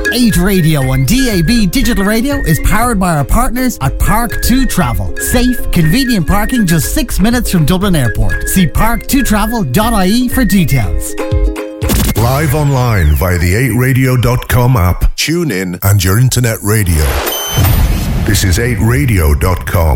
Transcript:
8 Radio on DAB Digital Radio is powered by our partners at Park2 Travel. Safe, convenient parking just 6 minutes from Dublin Airport. See park2travel.ie for details. Live online via the 8radio.com app. Tune in and your internet radio. This is 8radio.com.